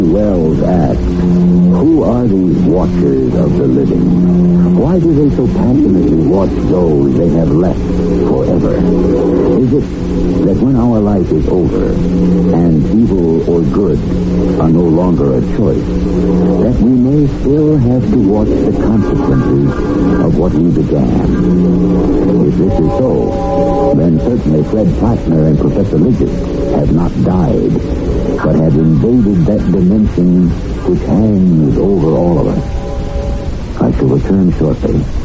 Wells asks, who are these watchers of the living? Why do they so passionately watch those they have left forever? Is it that when our life is over and evil or good are no longer a choice, that we may still have to watch the consequences of what we began? If this is so, then certainly Fred Plattner and Professor Lidgett have not died, but have invaded that dimension which hangs over all of us. I shall return shortly.